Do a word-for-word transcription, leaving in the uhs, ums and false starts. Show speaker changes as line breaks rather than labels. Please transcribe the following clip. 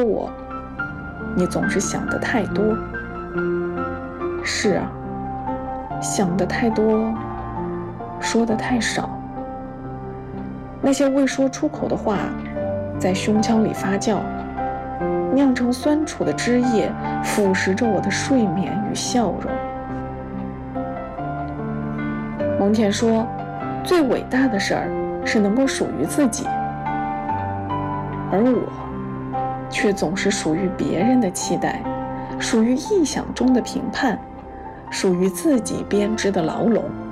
我，你总是想得太多。是啊，想得太多，说得太少。那些未说出口的话，在胸腔里发酵，酿成酸楚的汁液，腐蚀着我的睡眠与笑容。蒙恬说，最伟大的事儿是能够属于自己，而我却总是属于别人的期待，属于臆想中的评判，属于自己编织的牢笼。